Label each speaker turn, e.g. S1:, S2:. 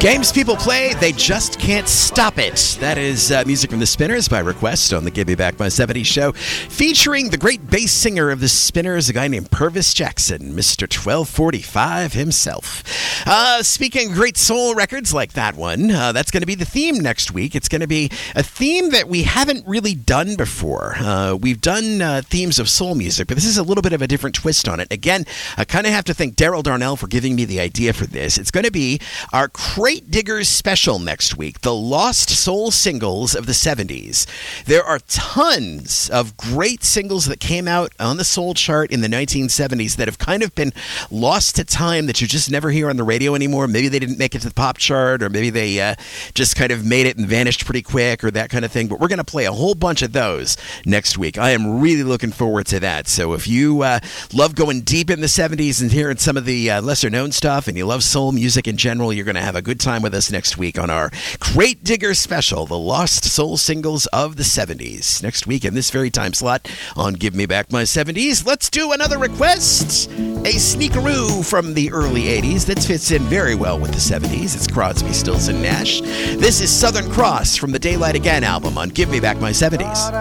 S1: Games people play, they just can't stop it. That is music from the Spinners by request on the Give Me Back My 70s show, featuring the great bass singer of the Spinners, a guy named Purvis Jackson, Mr. 1245 himself. Speaking of great soul records like that one, that's going to be the theme next week. It's going to be a theme that we haven't really done before. We've done themes of soul music, but this is a little bit of a different twist on it. Again, I kind of have to thank Daryl Darnell for giving me the idea for this. It's going to be our Crate Diggers special next week, the lost soul singles of the 70s. There are tons of great singles that came out on the soul chart in the 1970s that have kind of been lost to time, that you just never hear on the radio anymore. Maybe they didn't make it to the pop chart, or maybe they just kind of made it and vanished pretty quick, or that kind of thing. But we're going to play a whole bunch of those next week. I am really looking forward to that. So if you love going deep in the 70s and hearing some of the lesser known stuff, and you love soul music in general, you're going to have a good time with us next week on our Crate Digger special, the lost soul singles of the 70s. Next week in this very time slot on Give Me Back My 70s, let's do another request. A sneakeroo from the early 80s that fits in very well with the 70s. It's Crosby, Stills, and Nash. This is Southern Cross from the Daylight Again album on Give Me Back My 70s.